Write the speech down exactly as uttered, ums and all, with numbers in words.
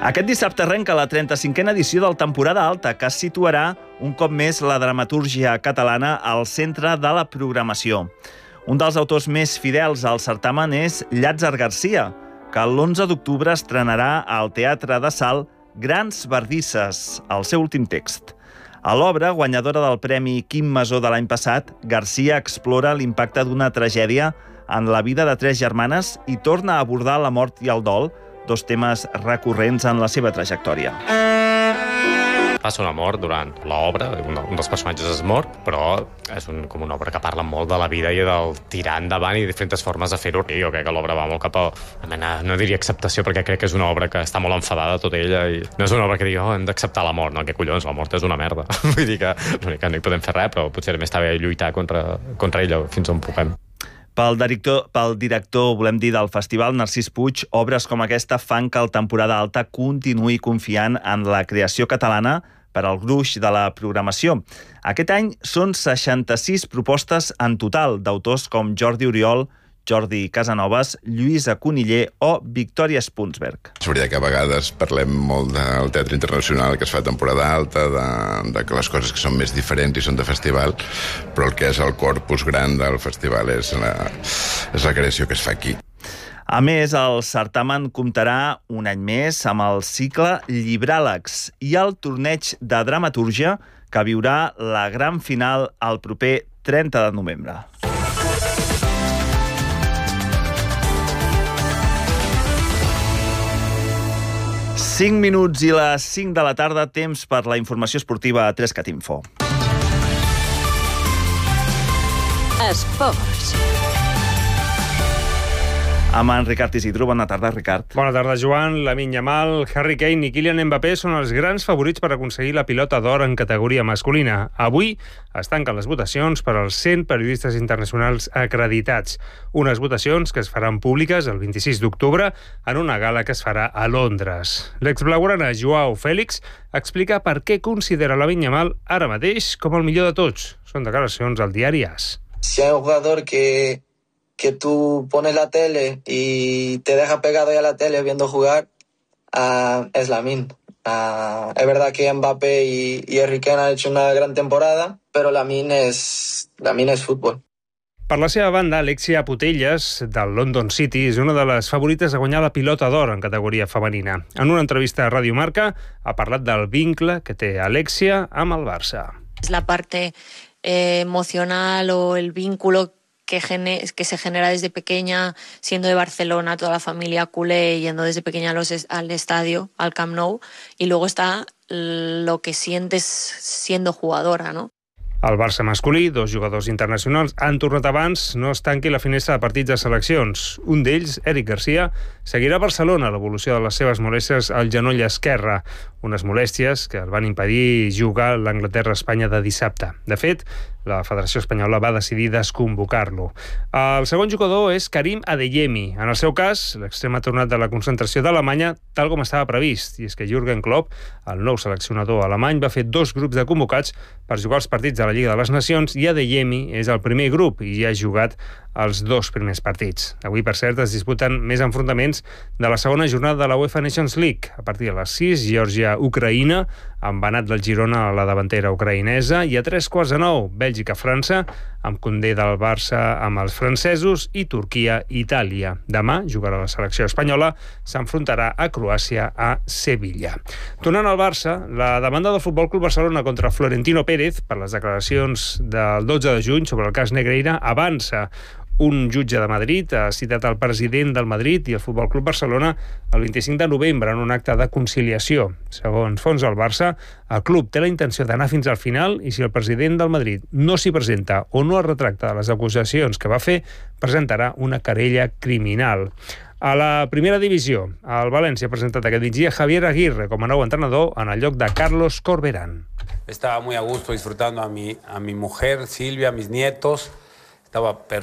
Aquest dissabte arrenca la trenta-cinquena edició del Temporada Alta, que situarà un cop més la dramatúrgia catalana al centre de la programació. Un dels autors més fidels al certamen és Llàtzer Garcia, que l'onze d'octubre estrenarà al Teatre de Salt Grans Bardisses, el seu últim text. A l'obra, guanyadora del Premi Quim Masó de l'any passat, Garcia explora l'impacte d'una tragèdia en la vida de tres germanes i torna a abordar la mort i el dol, dos temes recurrents en la seva trajectòria. Passa una mort durant l'obra, un dels personatges es mor, però és un, com una obra que parla molt de la vida i del tirar endavant i diferents formes de fer-ho. Jo crec que l'obra va molt cap a, a mena, no diria acceptació, perquè crec que és una obra que està molt enfadada tota ella i no és una obra que digui, oh, hem d'acceptar la mort, no, que collons, la mort és una merda. Vull dir que l'únic que no hi podem fer res, però potser més està bé lluitar contra, contra ella fins on puguem. Pel director, pel director, volem dir, del festival, Narcís Puig, obres com aquesta fan que el Temporada Alta continuï confiant en la creació catalana per al gruix de la programació. Aquest any són seixanta-sis propostes en total d'autors com Jordi Oriol, Jordi Casanovas, Lluïsa Coniller o Victòria Spunsberg. És veritat que a vegades parlem molt del teatre internacional que es fa a temporada alta, de, de que les coses que són més diferents i són de festival, però el que és el corpus gran del festival és la, és la creació que es fa aquí. A més, el certamen comptarà un any més amb el cicle Llibràlegs i el torneig de dramatúrgia que viurà la gran final el proper trenta de novembre. cinc minuts i les cinc de la tarda, temps per la informació esportiva a tres cat info. Esports. Amb en Ricard Isidro. Bona tarda, Ricard. Bona tarda, Joan. Lamine Yamal, Harry Kane i Kylian Mbappé són els grans favorits per aconseguir la pilota d'or en categoria masculina. Avui es tanquen les votacions per als cent periodistes internacionals acreditats. Unes votacions que es faran públiques el vint-i-sis d'octubre en una gala que es farà a Londres. L'exblaugrana Joao Félix explica per què considera Lamine Yamal ara mateix com el millor de tots. Són declaracions al diari AS. Si hay un jugador que que tú pones la tele y te deja pegado ya a la tele viendo jugar, uh, es Lamine. Uh, es verdad que Mbappé y, y Harry Kane han hecho una gran temporada, pero Lamine es, Lamine es fútbol. Per la seva banda, Alexia Putellas, del London City, és una de les favorites a guanyar la pilota d'or en categoria femenina. En una entrevista a Radio Marca ha parlat del vincle que té Alexia amb el Barça. Es la parte eh, emocional o el vínculo Que, gene, que se genera desde pequeña, siendo de Barcelona, toda la familia culé, yendo desde pequeña a los, al estadio, al Camp Nou, y luego está lo que sientes siendo jugadora, ¿no? Al Barça masculí, dos jugadors internacionals han tornat abans no es tanqui la finestra de partits de seleccions. Un d'ells, Eric Garcia, seguirà a Barcelona l'evolució de les seves molèsties al genoll esquerre, unes molèsties que el van impedir jugar l'Anglaterra-Espanya de dissabte. De fet, la Federació Espanyola va decidir desconvocar-lo. El segon jugador és Karim Adeyemi. En el seu cas, l'extrem ha tornat de la concentració d'Alemanya tal com estava previst, i és que Jürgen Klopp, el nou seleccionador alemany, va fer dos grups de convocats per jugar els partits de la Lliga de les Nacions i Adeyemi és el primer grup i ja ha jugat els dos primers partits. Avui, per cert, es disputen més enfrontaments de la segona jornada de la UEFA Nations League. A partir de les sis, Geòrgia-Ucraïna, amb Banat del Girona a la davantera ucraïnesa, i a tres quarts de nou, Bèlgica-França, amb Condé del Barça amb els francesos, i Turquia-Itàlia. Demà jugarà la selecció espanyola, s'enfrontarà a Croàcia a Sevilla. Tornant al Barça, la demanda del Futbol Club Barcelona contra Florentino Pérez per les declaracions del dotze de juny sobre el cas Negreira avança. Un jutge de Madrid ha citat el president del Madrid i el Futbol Club Barcelona el vint-i-cinc de novembre en un acte de conciliació. Segons fons del Barça, el club té la intenció d'anar fins al final i si el president del Madrid no s'hi presenta o no es retracta de les acusacions que va fer, presentarà una querella criminal. A la primera divisió, el València ha presentat aquest migdia Javier Aguirre com a nou entrenador en el lloc de Carlos Corberán. Estaba muy a gusto disfrutando a mi, a mi mujer, Silvia, a mis nietos. Estaba perfecto.